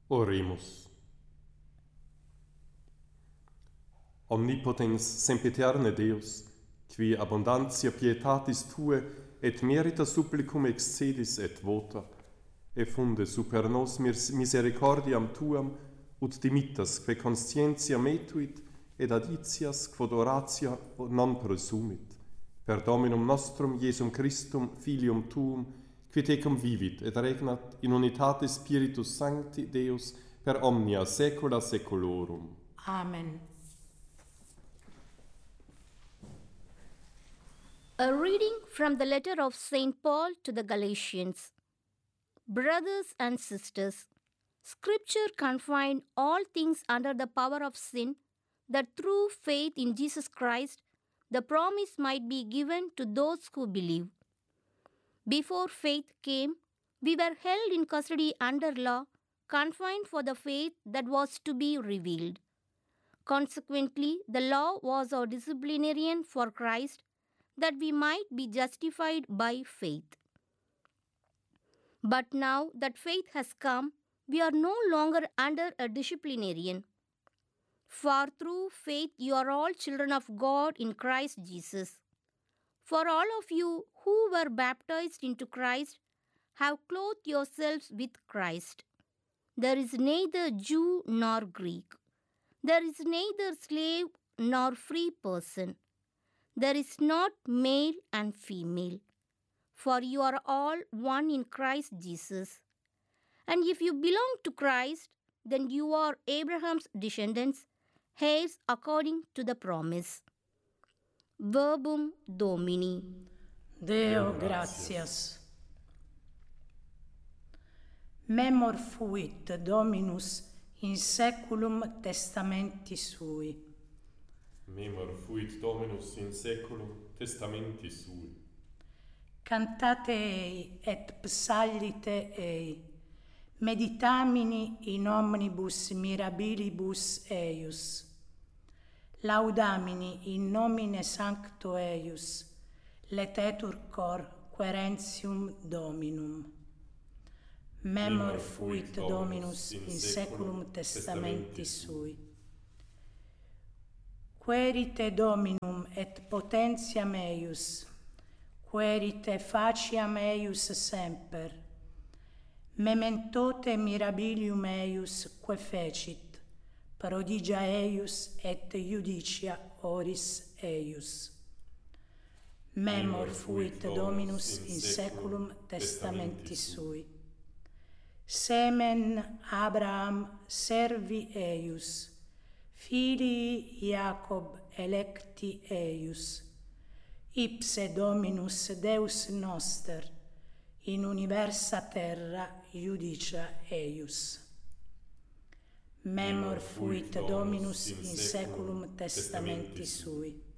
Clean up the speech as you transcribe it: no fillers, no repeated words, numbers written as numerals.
Oremus. Omnipotens sempiterne Deus, qui abundantia pietatis Tue et merita supplicum excedis et vota, effunde super nos misericordiam Tuam, ut dimittas que conscientia metuit, et aditias quod oratia non presumit, per Dominum nostrum Iesum Christum, Filium Tuum, qui tecum vivit et regnat in unitate Spiritus Sancti Deus per omnia saecula saeculorum. Amen. A reading from the letter of St. Paul to the Galatians. Brothers and sisters, Scripture confined all things under the power of sin, that through faith in Jesus Christ, the promise might be given to those who believe. Before faith came, we were held in custody under law, confined for the faith that was to be revealed. Consequently, the law was our disciplinarian for Christ, that we might be justified by faith. But now that faith has come, we are no longer under a disciplinarian. For through faith you are all children of God in Christ Jesus. For all of you who were baptized into Christ have clothed yourselves with Christ. There is neither Jew nor Greek. There is neither slave nor free person. There is not male and female. For you are all one in Christ Jesus. And if you belong to Christ, then you are Abraham's descendants, heirs according to the promise. Verbum Domini. Deo gratias. Memor fuit Dominus in saeculum testamenti sui. Memor fuit Dominus in saeculum testamenti sui. Cantate ei et psallite ei. Meditamini in omnibus mirabilibus eius. Laudamini in nomine sancto eius. Letetur cor querentium Dominum. Memor fuit Dominus in saeculum testamenti sui. Querite Dominum et potentiam eius. Querite faciam eius semper. Mementote mirabilium eius que fecit. Prodigia eius et judicia oris eius. Memor fuit Dominus in saeculum testamenti sui. Semen Abraham servi eius, filii Iacob electi eius, ipse Dominus Deus noster, in universa terra judicia eius. Memor fuit Dominus in saeculum testamenti sui.